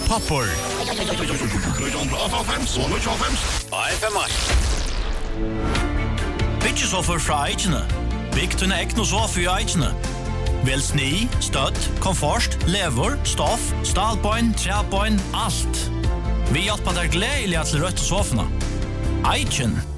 Pappor. Byggjesoffer fra Eichene. Bygg til ekne sofa i Eichene. Vel sni, støtt, komfort, lever, stoff, stalbøyn, trebøyn, alt. Vi hjelper deg gledelig til rødt sofene. Eichen.